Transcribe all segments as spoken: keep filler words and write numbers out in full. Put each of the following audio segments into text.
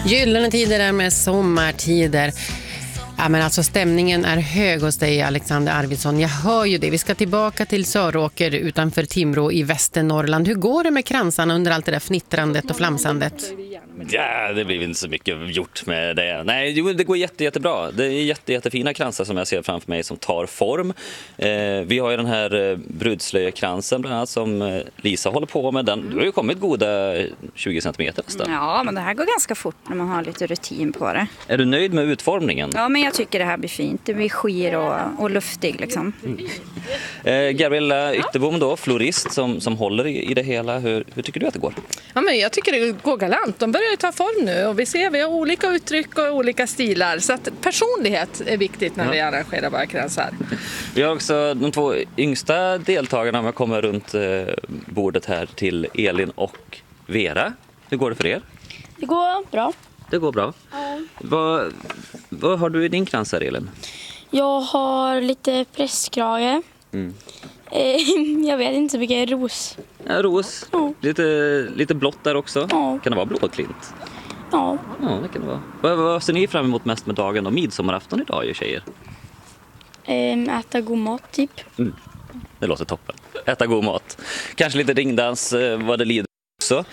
Gyllene tider är med sommartider. Ja, men alltså stämningen är hög hos dig, Alexander Arvidsson. Jag hör ju det. Vi ska tillbaka till Söråker utanför Timrå i Västernorrland. Hur går det med kransarna under allt det där fnittrandet och flamsandet? Ja, det blir inte så mycket gjort med det. Nej, jo, det går jätte, jättebra. Det är jätte, jättefina kransar som jag ser framför mig som tar form. Eh, vi har ju den här eh, brudslöjekransen bland annat som eh, Lisa håller på med. Den, du har ju kommit goda tjugo centimeter nästan. Ja, men det här går ganska fort när man har lite rutin på det. Är du nöjd med utformningen? Ja, men jag tycker det här blir fint. Det blir skir och, och luftig liksom. Mm. Eh, Gabriella Ytterbom då, florist som, som håller i, i det hela. Hur, hur tycker du att det går? Ja, men jag tycker det går galant. De börjar ju ta form nu och vi ser vi har olika uttryck och olika stilar. Så att personlighet är viktigt när ja. vi arrangerar våra kransar. Vi har också de två yngsta deltagarna om jag kommer runt eh, bordet här till Elin och Vera. Hur går det för er? Det går bra. Det går bra. Ja. Vad, vad har du i din krans här, Elin? Jag har lite presskrage. Mm. Jag vet inte så mycket. Ros. Ja, ros. Ja. Lite, lite blått där också. Ja. Kan det vara blåklint? Ja. Ja, det kan det vara. Vad, vad ser ni fram emot mest med dagen och midsommarafton idag, ju tjejer? Äta god mat, typ. Mm. Det låter toppen. Äta god mat. Kanske lite ringdans vad det lider också.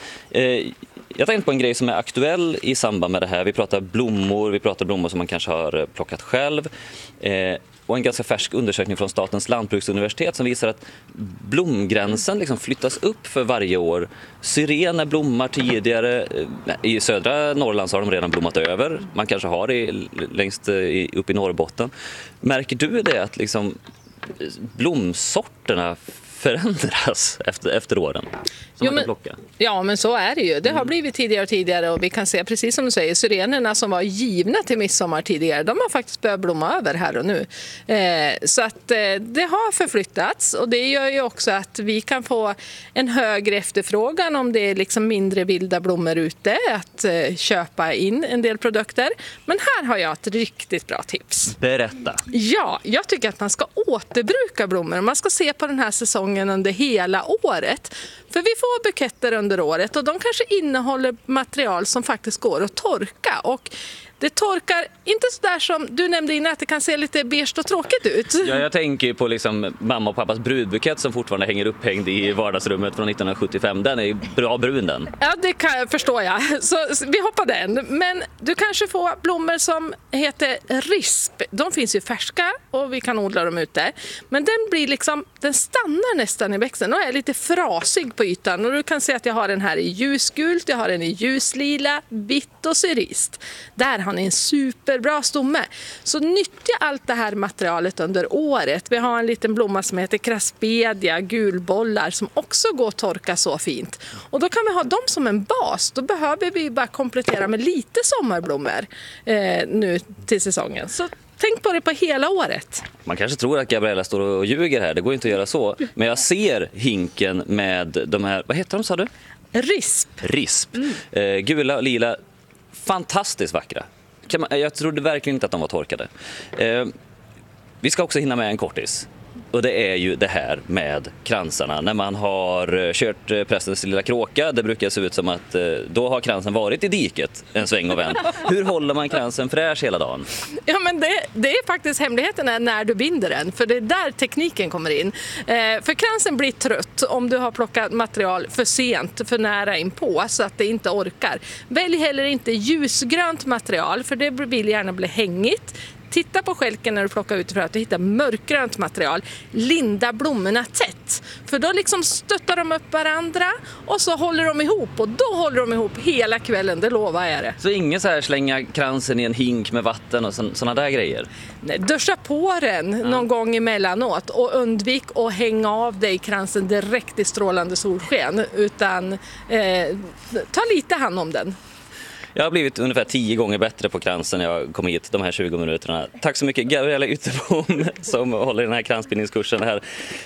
Jag tänkte på en grej som är aktuell i samband med det här. Vi pratar blommor, vi pratar blommor som man kanske har plockat själv. Eh, och en ganska färsk undersökning från Statens lantbruksuniversitet som visar att blomgränsen liksom flyttas upp för varje år. Syrener blommar tidigare. I södra Norrland så har de redan blommat över. Man kanske har det längst upp i Norrbotten. Märker du det att liksom blomsorterna förändras efter, efter åren? Jo, men, ja, men så är det ju. Det har blivit tidigare och tidigare och vi kan se, precis som du säger, syrenerna som var givna till midsommar tidigare, de har faktiskt börjat blomma över här och nu. Eh, så att eh, det har förflyttats och det gör ju också att vi kan få en högre efterfrågan om det är liksom mindre vilda blommor ute att eh, köpa in en del produkter. Men här har jag ett riktigt bra tips. Berätta. Ja, jag tycker att man ska återbruka blommor. Man ska se på den här säsongen under hela året. För vi får buketter under året och de kanske innehåller material som faktiskt går att torka. Och det torkar inte så där som du nämnde innan att det kan se lite beige och tråkigt ut. Ja, jag tänker på liksom mamma och pappas brudbukett som fortfarande hänger upphängd i vardagsrummet från nittonhundrasjuttiofem. Den är bra brun den. Ja, det kan jag, förstår jag. Så vi hoppar den. Men du kanske får blommor som heter risp. De finns ju färska och vi kan odla dem ute. Men den blir liksom, den stannar nästan i växten och är lite frasig på ytan. Och du kan se att jag har den här i ljusgult, jag har den i ljuslila, vitt och cerist. Där har ni en superbra stomme. Så nyttja allt det här materialet under året. Vi har en liten blomma som heter craspedia, gulbollar, som också går att torka så fint. Och då kan vi ha dem som en bas. Då behöver vi bara komplettera med lite sommarblommor eh, nu till säsongen. Så tänk på det på hela året. Man kanske tror att Gabriella står och ljuger här. Det går inte att göra så. Men jag ser hinken med de här, vad heter de sa du? Risp. Risp. Mm. Eh, gula och lila. Fantastiskt vackra. Kan man, jag trodde verkligen inte att de var torkade. Eh, vi ska också hinna med en kortis. Och det är ju det här med kransarna. När man har kört prästens lilla kråka, det brukar se ut som att då har kransen varit i diket en sväng och vänd. Hur håller man kransen fräsch hela dagen? Ja, men det, det är faktiskt hemligheten är när du binder den. För det är där tekniken kommer in. Eh, för kransen blir trött om du har plockat material för sent, för nära in på så att det inte orkar. Välj heller inte ljusgrönt material för det vill gärna bli hängigt. Titta på skälken när du plockar ut för att du hittar mörkgrönt material. Linda blommorna tätt. För då liksom stöttar de upp varandra och så håller de ihop. Och då håller de ihop hela kvällen, det lovar jag det. Så ingen så här slänga kransen i en hink med vatten och sådana där grejer? Nej, duscha på den ja. någon gång emellanåt. Och undvik att hänga av dig kransen direkt i strålande solsken. Utan eh, ta lite hand om den. Jag har blivit ungefär tio gånger bättre på kransen när jag kom hit de här tjugo minuterna. Tack så mycket Gabriella Ytterbom som håller den här kransbindningskursen här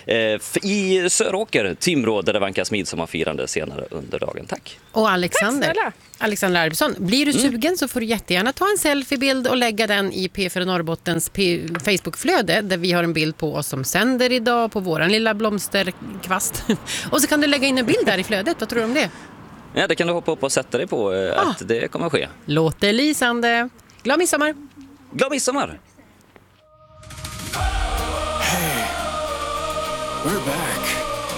i Söråker, Timrå, där det vankas midsommarfirande senare under dagen. Tack. Och Alexander. Tack snälla. Alexander Arvidsson, blir du sugen mm. så får du jättegärna ta en selfiebild och lägga den i P fyra Norrbottens P- Facebookflöde där vi har en bild på oss som sänder idag på våran lilla blomsterkvast. Och så kan du lägga in en bild där i flödet, vad tror du om det? Ja, det kan du hoppa upp och sätta dig på eh, Ah. att det kommer att ske. Låter lysande. Glad midsommar! Glad midsommar! We're back.